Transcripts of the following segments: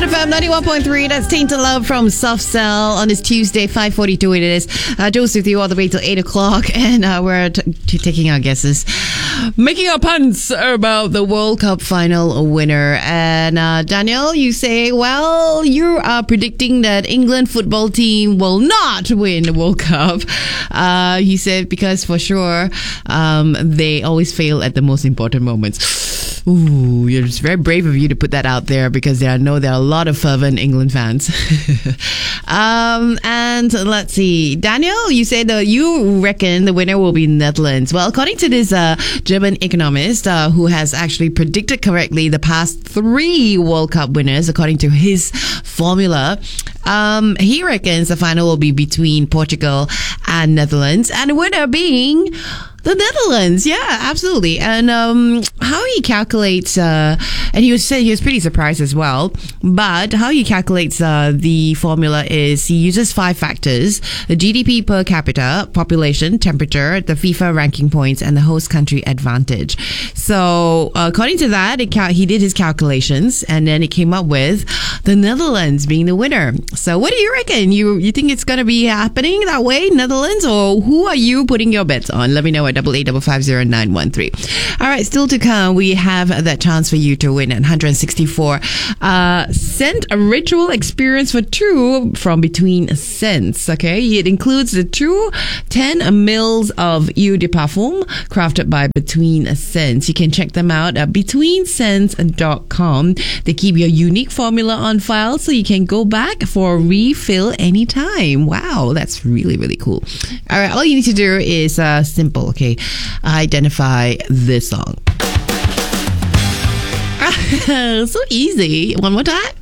1FM 91.3. That's Tainted Love from Soft Cell on this Tuesday, 5:42 it is. Joe's with you all the way till 8 o'clock, and we're taking our guesses, making our puns about the World Cup final winner. And Daniel, you say, well, you are predicting that England football team will not win the World Cup. He said because for sure they always fail at the most important moments. Ooh, it's very brave of you to put that out there because I know there are a lot of fervent England fans. And let's see. Daniel, you said you reckon the winner will be Netherlands. Well, according to this German economist who has actually predicted correctly the past 3 World Cup winners according to his formula, he reckons the final will be between Portugal and Netherlands, and the winner being the Netherlands. Yeah, absolutely. And how he calculates, and he was pretty surprised as well, but how he calculates the formula is he uses 5 factors: the GDP per capita, population, temperature, the FIFA ranking points, and the host country advantage. So according to that, he did his calculations, and then it came up with the Netherlands being the winner. So what do you reckon? You think it's going to be happening that way, Netherlands, or who are you putting your bets on? Let me know at 88550913. All right, still to come, we have that chance for you to win at 164 cent a ritual experience for 2 from Between Scents. Okay, it includes the 2 10 mils of Eau de Parfum crafted by Between Scents. You can check them out at betweenscents.com. They keep your unique formula on file so you can go back for a refill anytime. Wow, that's really, really cool. All right, all you need to do is simple, okay? Identify this song. So easy. One more time.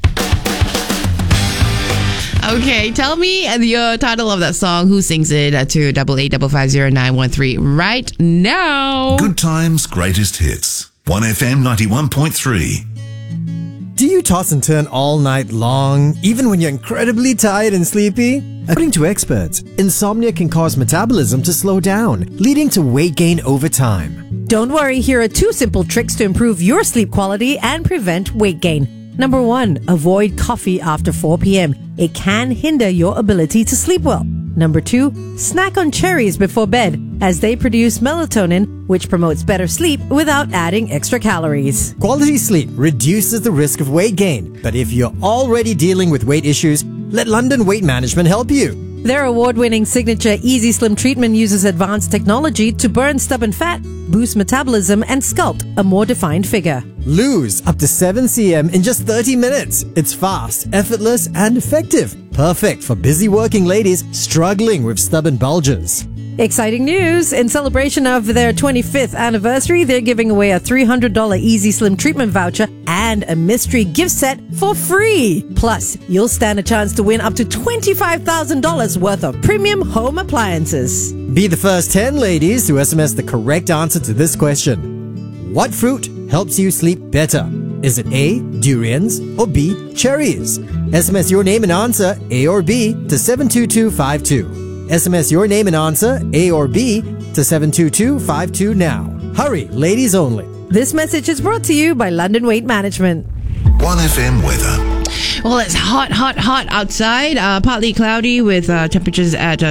Okay, tell me the title of that song. Who sings it to 88550913 right now. Good times, greatest hits. 1FM 91.3. Do you toss and turn all night long, even when you're incredibly tired and sleepy? According to experts, insomnia can cause metabolism to slow down, leading to weight gain over time. Don't worry, here are 2 simple tricks to improve your sleep quality and prevent weight gain. Number 1, avoid coffee after 4 p.m. It can hinder your ability to sleep well. Number 2, snack on cherries before bed, as they produce melatonin, which promotes better sleep without adding extra calories. Quality sleep reduces the risk of weight gain, but if you're already dealing with weight issues, let London Weight Management help you. Their award-winning signature Easy Slim treatment uses advanced technology to burn stubborn fat, boost metabolism, and sculpt a more defined figure. Lose up to 7 cm in just 30 minutes. It's fast, effortless, and effective. Perfect for busy working ladies struggling with stubborn bulges. Exciting news! In celebration of their 25th anniversary, they're giving away a $300 Easy Slim treatment voucher and a mystery gift set for free. Plus, you'll stand a chance to win up to $25,000 worth of premium home appliances. Be the first 10 ladies to SMS the correct answer to this question. What fruit helps you sleep better? Is it A, durians, or B, cherries? SMS your name and answer, A or B, to 72252. SMS your name and answer, A or B, to 72252 now. Hurry, ladies only. This message is brought to you by London Weight Management. 1FM weather. Well, it's hot outside. Partly cloudy with temperatures at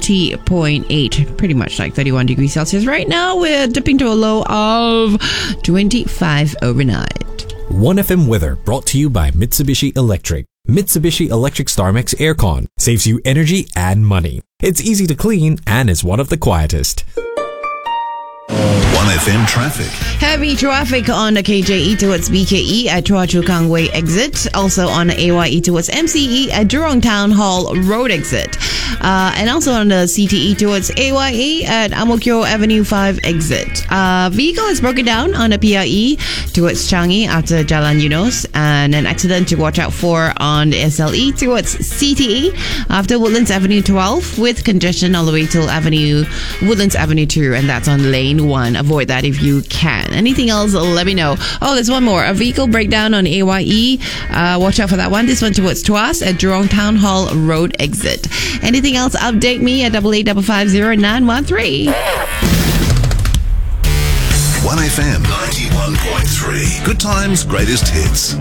30.8, pretty much like 31 degrees Celsius. Right now, we're dipping to a low of 25 overnight. 1FM weather brought to you by Mitsubishi Electric. Mitsubishi Electric StarMax Aircon saves you energy and money. It's easy to clean and is one of the quietest. 1FM traffic. Heavy traffic on the KJE towards BKE at Chua Chu Kang Way exit. Also on the AYE towards MCE at Jurong Town Hall Road exit. And also on the CTE towards AYE at Ang Mo Kio Avenue 5 exit. Vehicle is broken down on the PIE towards Changi after Jalan Eunos. And an accident to watch out for on the SLE towards CTE after Woodlands Avenue 12 with congestion all the way till Woodlands Avenue 2. And that's on lane 1. Avoid that if you can. Anything else, let me know. Oh, there's one more. A vehicle breakdown on AYE. Watch out for that one. This one towards Tuas at Jurong Town Hall Road exit. Anything else, update me at 88550913. 1FM 91.3. Good times, greatest hits.